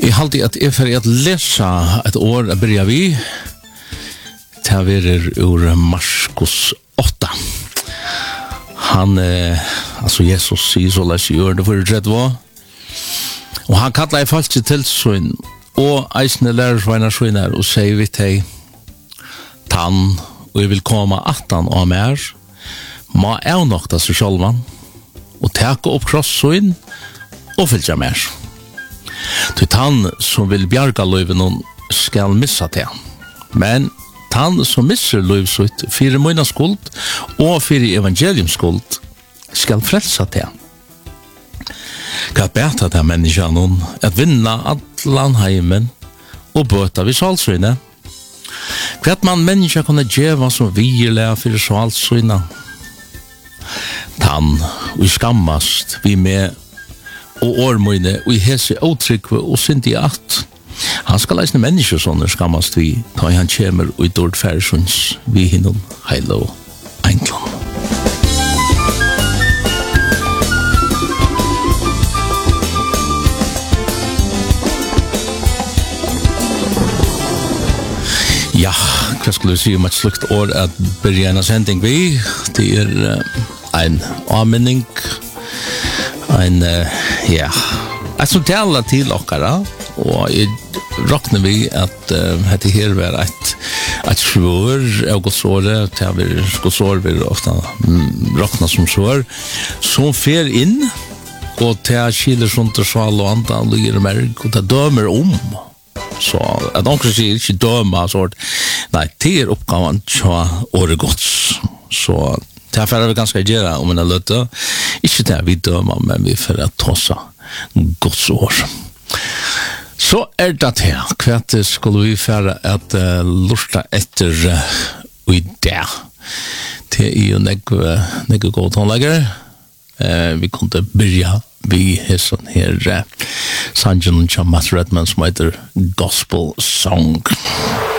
Jeg halte at jeg for å lese et år jeg begynner vi til å være ur Markus 8. Han, altså Jesus sier så les i år, det får rett var. Og han kallet i falsk til sønn, og eisende lærersveiner sønner, og sier vi til tann, og jeg vil komme 18 og mer, må jeg nokta seg sjølvan, og teke opp krossøyn, og fylgja mer. Til tann som vil bjarga løyven skal missa til. Men tann som misser løyvsut fyrir møyna skuld og fyrir evangeliums skuld skal frelsa til. Hva beta til menneskene at vinna allan heimen og bøta vid salsøyne? Hva at man menneska kunne djeva som virlega fyrir salsøyne? Tann og skammast vi med og årmøyne og i hese åtrykve og syndi at han skal leisne mennesker sånne skammast vi da han kommer ut dård færsunds vi hinnom heilo enklan. Ja, hva skulle jeg si om et slukt år at byrja en sending vi det en avminning et som taler til okkara og jeg råkner vi at dette her var et svår av godsåret til godsår vi ofte råkner som svår som fer inn og til kiler sånt og sval og andre lyger merk og til dømer så at onker sier ikke dømer sort. Nei, det oppgaven til året gods så det er vi ganske gjøre om en løte. Ikke det vi dømer, men vi får ta seg gods år. Så det her. Hva skulle vi føre at lorta etter i det? Det jo negge god tonlegger. Vi kunne begynne vi sånn her sangen til Matt Redman som heter Gospel Song.